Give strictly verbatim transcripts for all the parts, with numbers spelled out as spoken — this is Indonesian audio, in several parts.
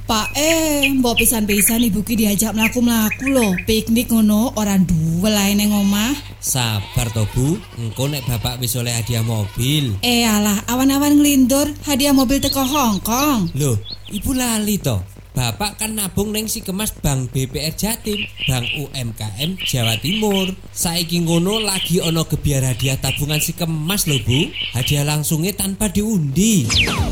Pak eh, mbok pisan-pisan ibu ki diajak mlaku-mlaku lho, piknik ngono, ora duwe lae ning omah. Sabar to, Bu. Engko nek bapak wis oleh hadiah mobil. Eh alah, awan-awan nglindur, hadiah mobil teko Hongkong. Loh, ibu lali to. Bapak kan nabung ning Sikemas Bank B P R Jatim, Bank U M K M Jawa Timur. Saiki ngono lagi ono gebyar hadiah tabungan Sikemas lho, Bu. Hadiah langsungnya tanpa diundi.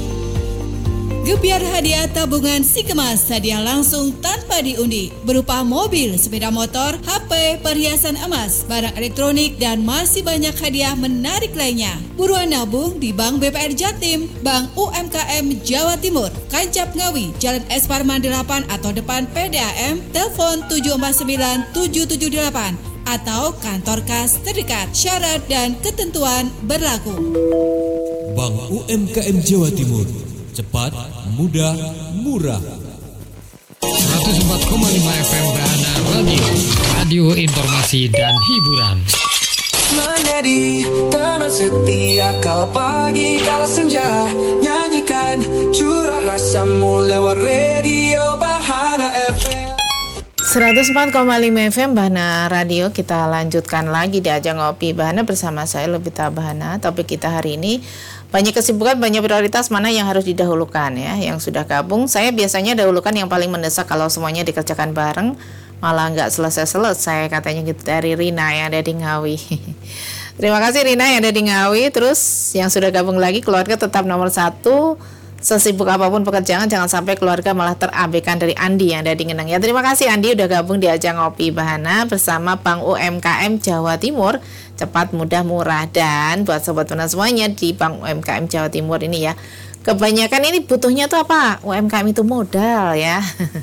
Gebyar hadiah tabungan Sikemas, hadiah langsung tanpa diundi berupa mobil, sepeda motor, H P, perhiasan emas, barang elektronik, dan masih banyak hadiah menarik lainnya. Buruan nabung di Bank B P R Jatim, Bank U M K M Jawa Timur, Kancap Ngawi, Jalan S Parman delapan atau depan P D A M, telepon tujuh empat sembilan tujuh tujuh delapan atau kantor kas terdekat. Syarat dan ketentuan berlaku. Bank U M K M Jawa Timur, cepat, mudah, murah. seratus empat koma lima F M Bahana Radio, radio informasi dan hiburan. Menjadi teman setia kala pagi kala senja, nyanyikan curah rasamu lewat radio Bahana F M. seratus empat koma lima F M Bahana Radio. Kita lanjutkan lagi di Ajang Ngopi Bahana bersama saya Lubita Bahana. Topik kita hari ini, banyak kesibukan, banyak prioritas, mana yang harus didahulukan ya. Yang sudah gabung, saya biasanya dahulukan yang paling mendesak kalau semuanya dikerjakan bareng, malah nggak selesai-selesai katanya gitu, dari Rina yang ada di Ngawi. Terima kasih Rina yang ada di Ngawi. Terus yang sudah gabung lagi, keluarga tetap nomor satu. Sesibuk apapun pekerjaan, jangan sampai keluarga malah terabaikan. Dari Andi yang ada di Ngenang. Ya, terima kasih Andi udah gabung di Ajang Ngopi Bahana bersama Bank U M K M Jawa Timur, cepat, mudah, murah. Dan buat sobat Bahana semuanya di Bank U M K M Jawa Timur ini ya, kebanyakan ini butuhnya tuh apa? U M K M itu modal ya.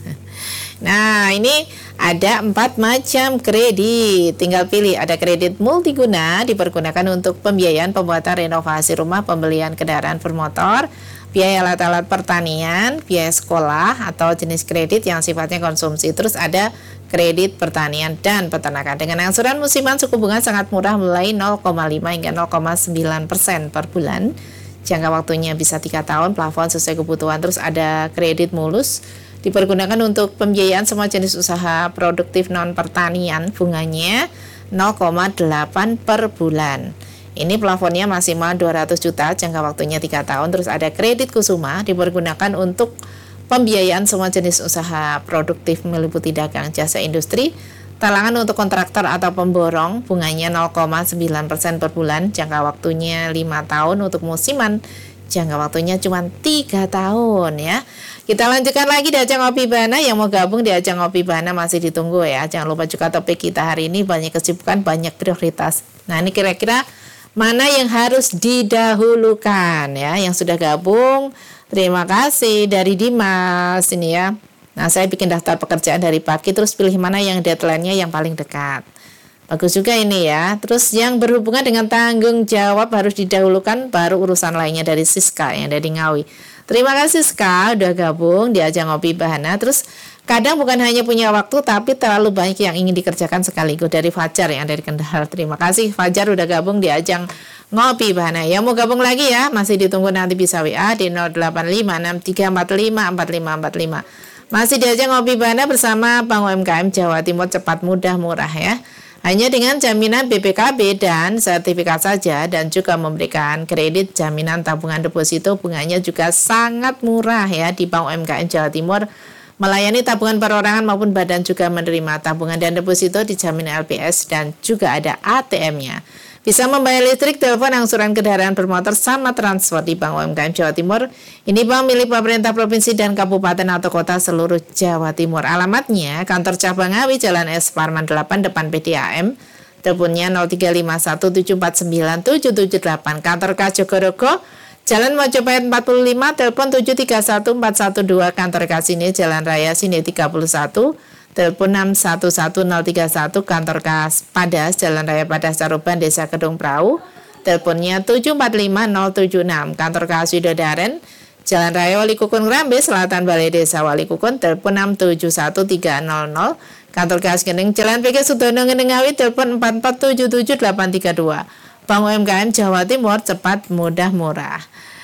Nah, ini ada empat macam kredit. Tinggal pilih. Ada kredit multiguna, dipergunakan untuk pembiayaan pembuatan renovasi rumah, pembelian kendaraan bermotor, biaya alat-alat pertanian, biaya sekolah, atau jenis kredit yang sifatnya konsumsi. Terus ada kredit pertanian dan peternakan dengan angsuran musiman suku bunga sangat murah mulai nol koma lima hingga nol koma sembilan persen per bulan. Jangka waktunya bisa tiga tahun, plafon sesuai kebutuhan. Terus ada kredit mulus, dipergunakan untuk pembiayaan semua jenis usaha produktif non pertanian, bunganya nol koma delapan per bulan. Ini plafonnya maksimal dua ratus juta, jangka waktunya tiga tahun. Terus ada kredit kusuma, dipergunakan untuk pembiayaan semua jenis usaha produktif meliputi dagang, jasa, industri, talangan untuk kontraktor atau pemborong, bunganya nol koma sembilan persen per bulan, jangka waktunya lima tahun. Untuk musiman, jangka waktunya cuma tiga tahun ya. Kita lanjutkan lagi di Ajang Ngopi Bahana. Yang mau gabung di Ajang Ngopi Bahana masih ditunggu ya. Jangan lupa juga topik kita hari ini, banyak kesibukan, banyak prioritas. Nah, ini kira-kira mana yang harus didahulukan ya. Yang sudah gabung, terima kasih dari Dimas ini ya. Nah, saya bikin daftar pekerjaan dari pagi, terus pilih mana yang deadline-nya yang paling dekat. Bagus juga ini ya. Terus yang berhubungan dengan tanggung jawab harus didahulukan, baru urusan lainnya. Dari Siska yang dari Ngawi. Terima kasih Siska udah gabung di Ajang Ngopi Bahana. Terus kadang bukan hanya punya waktu, tapi terlalu banyak yang ingin dikerjakan sekaligus. Dari Fajar yang dari Kendal. Terima kasih Fajar udah gabung di Ajang Ngopi Bahana. Yang mau gabung lagi ya, masih ditunggu, nanti bisa W A di nol delapan lima enam tiga empat lima empat lima empat lima. Masih di Ajang Ngopi Bahana bersama Bank U M K M Jawa Timur, cepat, mudah, murah ya. Hanya dengan jaminan B P K B dan sertifikat saja, dan juga memberikan kredit jaminan tabungan deposito, bunganya juga sangat murah ya. Di Bank U M K M Jawa Timur melayani tabungan perorangan maupun badan, juga menerima tabungan dan deposito dijamin L P S, dan juga ada A T M-nya. Bisa membayar listrik, telepon, angsuran kendaraan bermotor, sama transfer di Bank U M K M Jawa Timur. Ini bank milik pemerintah provinsi dan kabupaten atau kota seluruh Jawa Timur. Alamatnya Kantor Cabang Ngawi, Jalan S Parman delapan, depan P D A M. Teleponnya nol tiga lima satu tujuh empat sembilan tujuh tujuh delapan. Kantor K Jogorogo, Jalan Mojopahit empat puluh lima, telepon tujuh tiga satu empat satu dua. Kantor K Sini, Jalan Raya Sini tiga puluh satu. Telepon enam satu satu nol tiga satu. Kantor Kas Padas, Jalan Raya Padas Saruban, Desa Kedung Prau. Teleponnya tujuh empat lima nol tujuh enam. Kantor Kas Widodaren, Jalan Raya Wali Kukun Ngrambe Selatan, Balai Desa Wali Kukun. Telepon enam tujuh satu tiga nol nol. Kantor Kas Gendeng, Jalan P K Sudono Gendeng Ngawi. Telepon empat empat tujuh tujuh delapan tiga dua. Bank U M K M Jawa Timur, cepat, mudah, murah.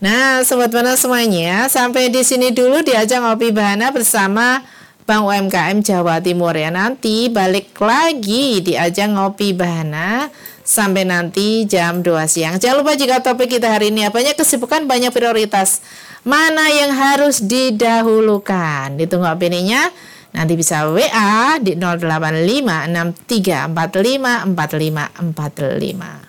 Nah, Sobat Bahana semuanya, sampai di sini dulu diajak ngopi Bahana bersama Bank U M K M Jawa Timur ya. Nanti balik lagi diajak ngopi Bahana sampai nanti jam dua siang. Jangan lupa jika topik kita hari ini banyak kesibukan, banyak prioritas. Mana yang harus didahulukan? Ditunggu opininya. Nanti bisa W A di nol delapan lima enam tiga empat lima empat lima empat lima.